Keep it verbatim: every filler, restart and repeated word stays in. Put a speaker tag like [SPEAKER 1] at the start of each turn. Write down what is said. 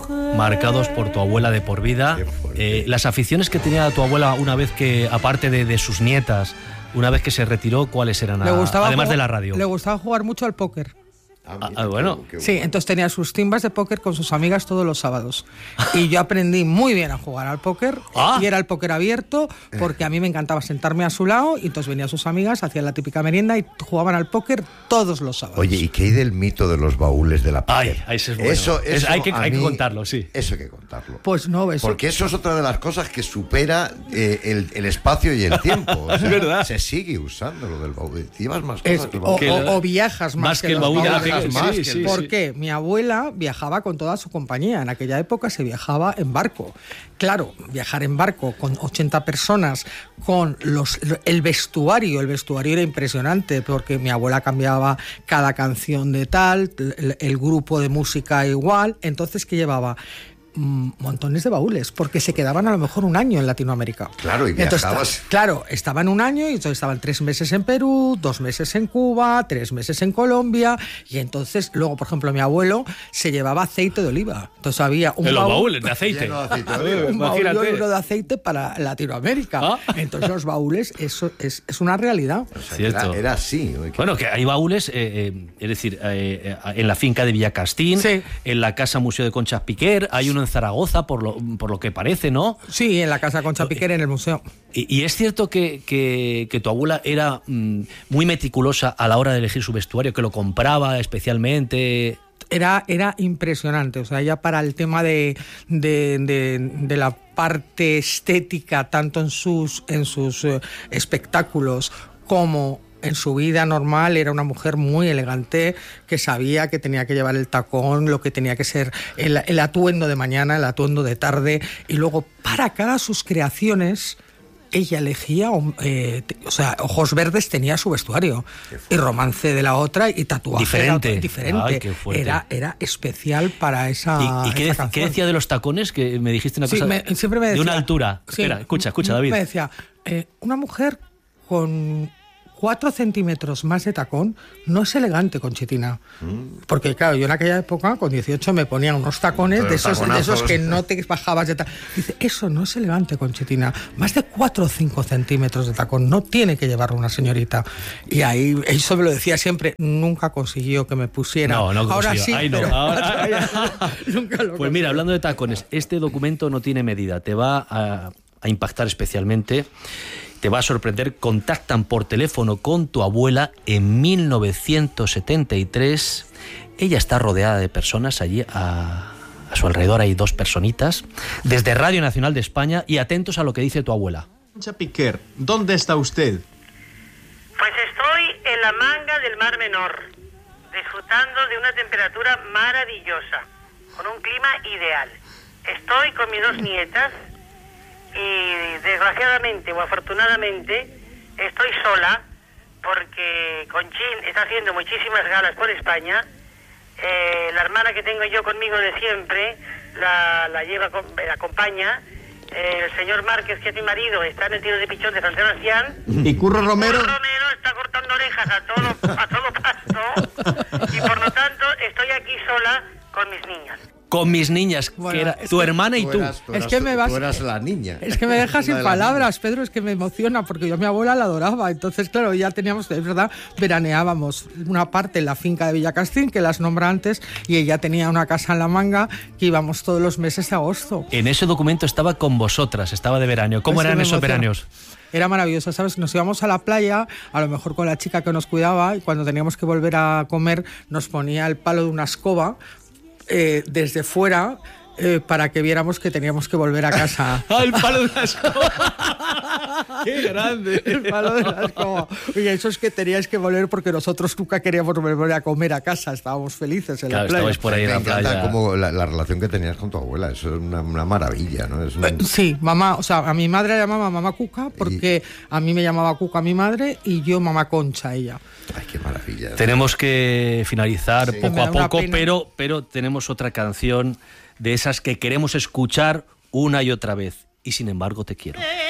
[SPEAKER 1] marcados por tu abuela de por vida. Eh, las aficiones que tenía tu abuela una vez que, aparte de, de sus nietas, una vez que se retiró, ¿cuáles eran?
[SPEAKER 2] Le gustaba
[SPEAKER 1] además
[SPEAKER 2] jugar,
[SPEAKER 1] de la radio.
[SPEAKER 2] Le gustaba jugar mucho al póker.
[SPEAKER 1] Ah, ah, bueno.
[SPEAKER 2] Qué, qué sí, bueno. Entonces tenía sus timbas de póker con sus amigas todos los sábados. Y yo aprendí muy bien a jugar al póker. Ah. Y era el póker abierto, porque a mí me encantaba sentarme a su lado. Y entonces venían sus amigas, hacían la típica merienda y jugaban al póker todos los sábados.
[SPEAKER 3] Oye, ¿y qué hay del mito de los baúles de la póker?
[SPEAKER 1] Ay, ese es bueno.
[SPEAKER 3] Eso, eso
[SPEAKER 1] es, hay, que, hay
[SPEAKER 3] mí,
[SPEAKER 1] que contarlo, sí.
[SPEAKER 3] Eso hay que contarlo.
[SPEAKER 2] Pues no, eso.
[SPEAKER 3] Porque eso es otra de las cosas que supera eh, el, el espacio y el tiempo. O sea,
[SPEAKER 1] es verdad.
[SPEAKER 3] Se sigue usando lo del baúl. Llevas más
[SPEAKER 2] es,
[SPEAKER 3] cosas que el baúl.
[SPEAKER 2] O, o, o viajas más,
[SPEAKER 1] más que,
[SPEAKER 2] que
[SPEAKER 1] el baúl de la
[SPEAKER 2] viajas
[SPEAKER 1] más sí, que el...
[SPEAKER 2] ¿Por qué? Mi abuela viajaba con toda su compañía. En aquella época se viajaba en barco. Claro, viajar en barco con ochenta personas, con los, el vestuario. El vestuario era impresionante porque mi abuela cambiaba cada canción de tal, el, el grupo de música igual. Entonces, ¿qué llevaba? Montones de baúles, porque se quedaban a lo mejor un año en Latinoamérica.
[SPEAKER 3] Claro, y viajabas.
[SPEAKER 2] Entonces, claro, estaban un año y entonces estaban tres meses en Perú, dos meses en Cuba, tres meses en Colombia, y entonces luego, por ejemplo, mi abuelo se llevaba aceite de oliva. Entonces había un
[SPEAKER 1] de
[SPEAKER 2] baúl,
[SPEAKER 1] los baúles de aceite.
[SPEAKER 3] De aceite de
[SPEAKER 2] un baúl de aceite para Latinoamérica. ¿Ah? Entonces los baúles, eso es, es una realidad.
[SPEAKER 3] O sea, era, era así.
[SPEAKER 1] Bueno, que hay baúles, eh, eh, es decir, eh, en la finca de Villacastín, sí. En la casa Museo de Concha Piquer, hay uno en Zaragoza, por lo, por lo que parece, ¿no?
[SPEAKER 2] Sí, en la casa Concha Piquer, en el museo.
[SPEAKER 1] Y, y es cierto que, que, que tu abuela era mmm, muy meticulosa a la hora de elegir su vestuario, que lo compraba especialmente.
[SPEAKER 2] Era, era impresionante, o sea, ya para el tema de, de, de, de la parte estética, tanto en sus, en sus eh, espectáculos como en su vida normal, era una mujer muy elegante que sabía que tenía que llevar el tacón, lo que tenía que ser el, el atuendo de mañana, el atuendo de tarde, y luego para cada sus creaciones ella elegía, eh, o sea, Ojos Verdes tenía su vestuario y Romance de la otra y Tatuaje
[SPEAKER 1] diferente,
[SPEAKER 2] era diferente.
[SPEAKER 1] Ay, qué fuerte.
[SPEAKER 2] Era, era especial para esa.
[SPEAKER 1] ¿Y, y qué,
[SPEAKER 2] esa
[SPEAKER 1] qué decía de los tacones? Que me dijiste una
[SPEAKER 2] sí,
[SPEAKER 1] cosa
[SPEAKER 2] me, siempre me decía,
[SPEAKER 1] de una altura.
[SPEAKER 2] Sí,
[SPEAKER 1] Espera, escucha, escucha, David.
[SPEAKER 2] Me decía, eh, una mujer con cuatro centímetros más de tacón no es elegante, Conchitina. Mm. Porque, claro, yo en aquella época, con dieciocho, me ponía unos tacones de esos, de esos que no te bajabas de tacón. Dice, eso no es elegante, Conchitina. Más de cuatro o cinco centímetros de tacón no tiene que llevarlo una señorita. Y ahí, eso me lo decía siempre. Nunca consiguió que me pusiera.
[SPEAKER 1] No, no
[SPEAKER 2] Ahora
[SPEAKER 1] consiguió.
[SPEAKER 2] sí,
[SPEAKER 1] Ay, no.
[SPEAKER 2] pero
[SPEAKER 1] Ahora...
[SPEAKER 2] nunca lo
[SPEAKER 1] Pues
[SPEAKER 2] consiguió.
[SPEAKER 1] mira, hablando de tacones, este documento no tiene medida. Te va a, a impactar especialmente. Te va a sorprender, contactan por teléfono con tu abuela en mil novecientos setenta y tres. Ella está rodeada de personas allí, a, a su alrededor hay dos personitas, desde Radio Nacional de España, y atentos a lo que dice tu abuela.
[SPEAKER 4] Concha Piquer, ¿dónde está usted?
[SPEAKER 5] Pues estoy en la manga del Mar Menor, disfrutando de una temperatura maravillosa, con un clima ideal. Estoy con mis dos nietas, y desgraciadamente o afortunadamente estoy sola porque Conchín está haciendo muchísimas galas por España. Eh, la hermana que tengo yo conmigo de siempre la, la lleva, la acompaña. Eh, el señor Márquez, que es mi marido, está en el tiro de pichón de San Sebastián.
[SPEAKER 4] ¿Y Curro Romero?
[SPEAKER 5] Curro Romero está cortando orejas a todo, a todo pasto, y por lo tanto estoy aquí sola con mis niñas.
[SPEAKER 1] Con mis niñas,
[SPEAKER 2] bueno,
[SPEAKER 1] que era tu
[SPEAKER 2] que
[SPEAKER 1] hermana y tú.
[SPEAKER 3] Eras, tú
[SPEAKER 2] es
[SPEAKER 3] eras,
[SPEAKER 2] que me vas,
[SPEAKER 3] tú eras la niña.
[SPEAKER 2] Es que me dejas sin palabras, Pedro, es que me emociona, porque yo a mi abuela la adoraba. Entonces, claro, ya teníamos, es verdad, veraneábamos una parte en la finca de Villacastín, que las nombra antes, y ella tenía una casa en La Manga, que íbamos todos los meses de agosto.
[SPEAKER 1] En ese documento estaba con vosotras, estaba de veraneo. ¿Cómo
[SPEAKER 2] Es
[SPEAKER 1] eran
[SPEAKER 2] que
[SPEAKER 1] esos
[SPEAKER 2] emociona.
[SPEAKER 1] veraneos?
[SPEAKER 2] Era maravilloso, ¿sabes? Nos íbamos a la playa, a lo mejor con la chica que nos cuidaba, y cuando teníamos que volver a comer, nos ponía el palo de una escoba eh, desde fuera, Eh, para que viéramos que teníamos que volver a casa.
[SPEAKER 1] ¡Ah, el palo de la escoba! ¡Qué grande!
[SPEAKER 2] El palo de la escoba. Oye, eso es que teníais que volver porque nosotros nunca queríamos volver a comer a casa. Estábamos felices en
[SPEAKER 1] claro,
[SPEAKER 2] la playa.
[SPEAKER 1] estabais por ahí en
[SPEAKER 3] Me
[SPEAKER 1] la
[SPEAKER 3] encanta
[SPEAKER 1] playa.
[SPEAKER 3] como la, la relación que tenías con tu abuela. Eso es una, una maravilla, ¿no? Es un...
[SPEAKER 2] Sí, mamá, o sea, a mi madre la llamaba mamá Cuca porque y... a mí me llamaba Cuca mi madre y yo mamá Concha ella.
[SPEAKER 3] Ay, qué maravilla.
[SPEAKER 1] Tenemos que finalizar sí. poco a poco, pero, pero tenemos otra canción de esas que queremos escuchar una y otra vez. Y sin embargo te quiero.